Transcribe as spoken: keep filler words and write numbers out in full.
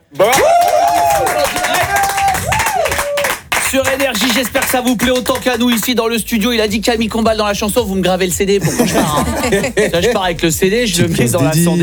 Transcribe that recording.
Bon. Sur Énergie, j'espère que ça vous plaît autant qu'à nous ici dans le studio. Il a dit Camille Combal dans la chanson, vous me gravez le C D pour que je pars. Hein. Là, je pars avec le C D, je le mets dans la sonde.